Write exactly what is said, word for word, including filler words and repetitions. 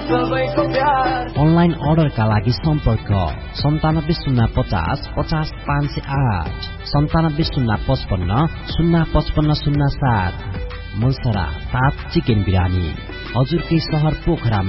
Online अर्डरका लागि सम्पर्क सन्तानब्बे शून्य पचास पचास पाँच सय आठ सन्तानब्बे शून्य पचपन्न शून्य पचपन्न शून्य सात। मुलसरा सात चिकन बिरानी हजुरकै सहर पोखरामा